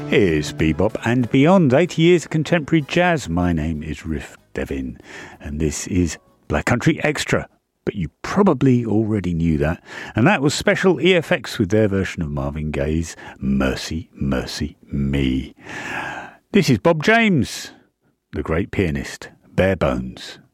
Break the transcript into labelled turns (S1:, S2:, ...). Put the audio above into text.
S1: Here's Bebop and Beyond, 80 years of contemporary jazz. My name is Riff Devin, and this is Black Country Extra. But you probably already knew that. And that was Special EFX with their version of Marvin Gaye's Mercy, Mercy Me. This is Bob James, the great pianist, Bare Bones.